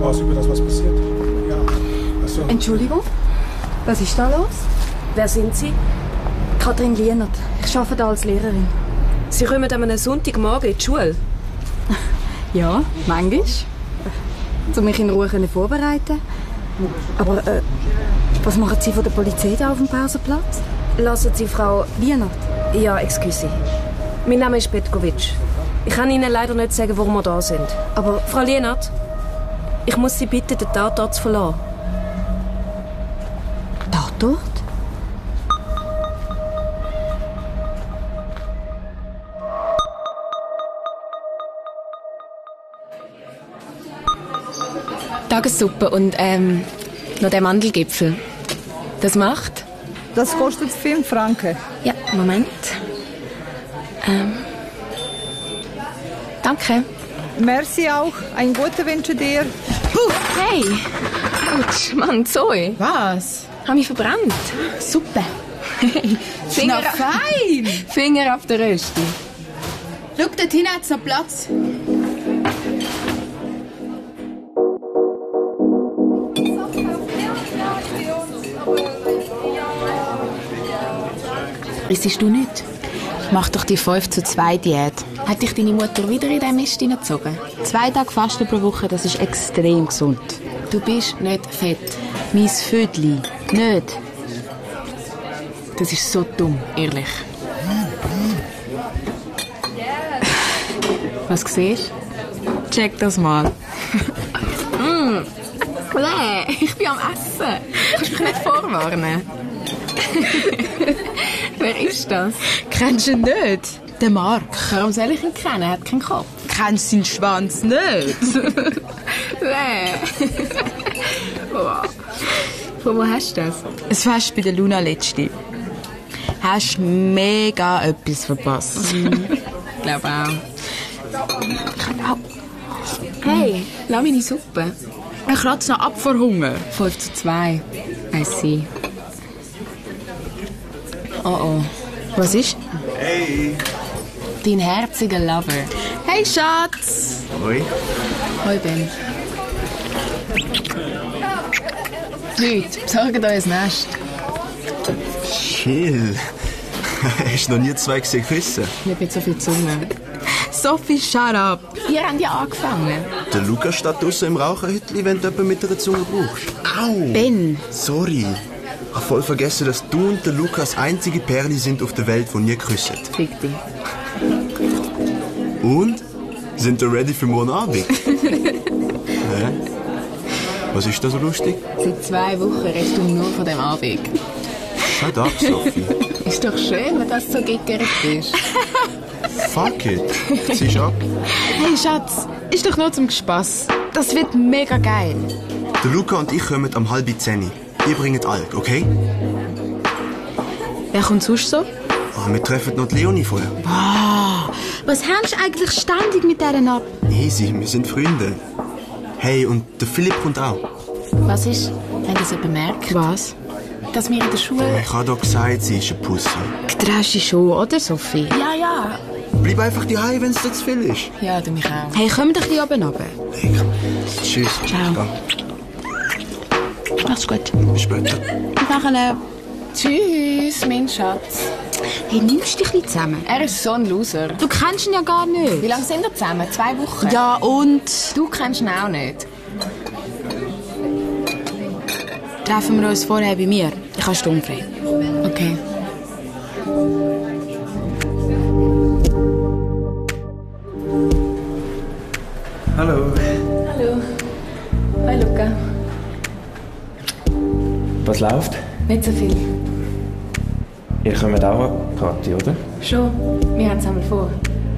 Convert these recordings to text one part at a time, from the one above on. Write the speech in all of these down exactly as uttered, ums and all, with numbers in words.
aus über das, was passiert. Ja, also... Entschuldigung, was ist da los? Wer sind Sie? Kathrin Lienert. Ich arbeite da als Lehrerin. Sie kommen an einem Sonntagmorgen in die Schule? Ja, manchmal. Um mich in Ruhe vorbereiten. Aber äh, was machen Sie von der Polizei da auf dem Pausenplatz? Lassen Sie Frau... Lienert? Ja, excuse. Mein Name ist Petkovic. Ich kann Ihnen leider nicht sagen, warum wir da sind. Aber... Frau Lienert, ich muss Sie bitten, den Tatort zu verlassen. Tatort? Tagessuppe und ähm, noch der Mandelgipfel. Das macht? Das kostet fünf Franken. Ja, Moment. Ähm. Danke. Merci auch. Einen guten wünsche dir. Uh, hey! Autsch, Mann, Zoe. Was? Hab mich verbrannt. Super. Hey, Finger, Na fein! Finger auf der Rösti. Schau, dort hinten hat's noch Platz. Wissest du nicht? Mach doch die fünf zu zwei Diät. Hat dich deine Mutter wieder in diesen Mist hineingezogen? Zwei Tage Fasten pro Woche, das ist extrem gesund. Du bist nicht fett. Mein Födli. Nicht. Das ist so dumm, ehrlich. Was siehst du? Check das mal. mm. Nee, ich bin am Essen. Kannst mich nicht vorwarnen. Wer ist das? Kennst du ihn nicht? Der Mark. Warum soll ich ihn kennen? Er hat keinen Kopf. Kennst du seinen Schwanz nicht? Nee. Oh. Von wo hast du das? Es Fest bei der Luna letzte. Hast mega etwas verpasst. Mhm. Ich glaube auch. Hey, lass meine Suppe. Ich kratze noch ab vor Hunger. fünf zu zwei. I see. Oh oh. Was ist? Hey. Dein herziger Lover. Hey Schatz. Hoi. Hoi Ben. Leute, besorgt euch ein Nest. Chill. Hast du noch nie zwei gesehen küssen? Ich habe jetzt so viel Zunge. Sophie, shut up. Ihr habt ja angefangen. Der Lukas steht draussen im Raucherhütli, wenn du jemanden mit einer Zunge brauchst. Au! Ben. Sorry. Ich habe voll vergessen, dass du und der Lukas einzige Perle sind auf der Welt, die nie küssen. Fick dich. Und? Sind ihr ready für morgen Abend? Hä? Was ist da so lustig? Seit zwei Wochen redest du nur von dem Abend. Shut up, Sophie. Ist doch schön, wenn das so gickert ist. Fuck it. Ziehst ab? Hey Schatz, ist doch nur zum Spass. Das wird mega geil. Der Luca und ich kommen am halb zehn. Ihr bringt Alk, okay? Wer kommt sonst so? Ah, wir treffen noch die Leonie vorher. Wow. Was hast du eigentlich ständig mit denen ab? Easy, wir sind Freunde. Hey, und der Philipp kommt auch. Was ist, wenn das jemand merkt? Was? Dass wir in der Schule... Ich habe doch gesagt, sie ist eine Pussy. Getraust dich schon, oder Sophie? Ja, ja. Bleib einfach daheim, wenn es dir zu viel ist. Ja, du mich auch. Hey, komm doch hier oben runter. Hey, tschüss. Ciao. Mach's gut. Bis später. Bis nachher. Tschüss, mein Schatz. Hey, nimmst du dich ein bisschen zusammen? Er ist so ein Loser. Du kennst ihn ja gar nicht. Wie lange sind wir zusammen? Zwei Wochen? Ja, und? Du kennst ihn auch nicht. Treffen wir uns vorher bei mir. Ich habe sturmfrei. Okay. Hallo. Hallo. Hi, Luca. Was läuft? Nicht so viel. Ihr kommt auch an Party, oder? Schon. Wir haben es einmal vor.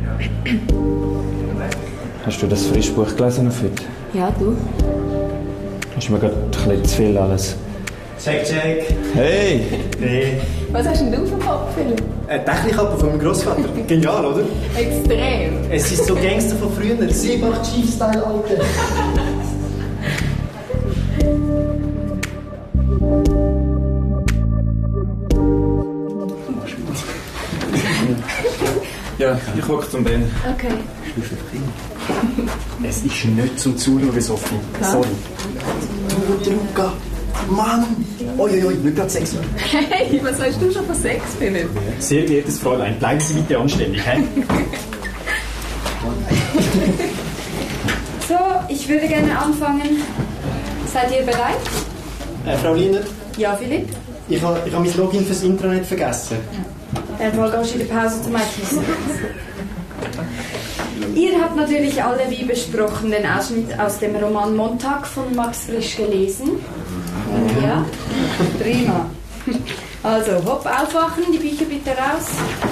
Hast du das Frischbuch gelesen auf heute? Ja, du? Ist mir gerade ein bisschen zu viel alles. Check, check. Hey! Hey. Was hast denn du für Kopf, Philipp? Eine Technikkappe von meinem Grossvater. Genial, oder? Extrem. Es ist so Gangster von früher. Sie macht Chief-Style, Alter. Ja, Ich gucke zum Ben. Okay. Es ist nicht zum Zuschauen, Sophie. Sorry. Du, Luca. Mann! Oi, oi, nicht gerade Sex mehr. Hey, was weißt du schon von Sex, Philipp? Sehr geehrtes Fräulein, bleiben Sie bitte anständig. He? So, ich würde gerne anfangen. Seid ihr bereit? Äh, Frau Wiener, Ja, Philipp? ich habe ich ha mein Login fürs Intranet vergessen. Dann gehst du in der Pause zum Essen. Ihr habt natürlich alle, wie besprochen, den Ausschnitt aus dem Roman Montag von Max Frisch gelesen. Ja? Prima. Also, hopp, aufwachen, die Bücher bitte raus.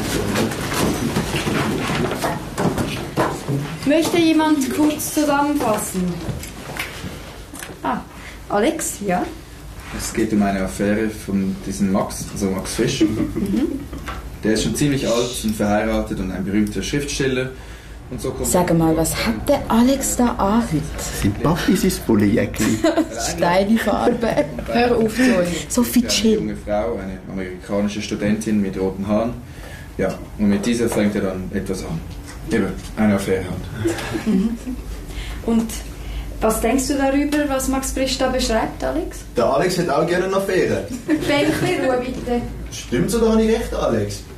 Möchte jemand kurz zusammenfassen? Ah, Alex, ja? Es geht um eine Affäre von diesem Max, also Max Frisch. Mhm. Der ist schon ziemlich alt und verheiratet und ein berühmter Schriftsteller. Und so kommt Sag mal, was hat der Alex da an heute? Sein Papi ist sein Bulli-Jäckli. Steile Farbe. Hör auf zu euch. So viel eine chill. junge Frau, eine amerikanische Studentin mit roten Haaren. Ja, und mit dieser fängt er dann etwas an. Eben, eine Affäre hat. Mhm. Und was denkst du darüber, was Max Frisch da beschreibt, Alex? Der Alex hat auch gerne eine Affäre. Welche Ruhe, bitte. Stimmt so, da habe ich recht, Alex.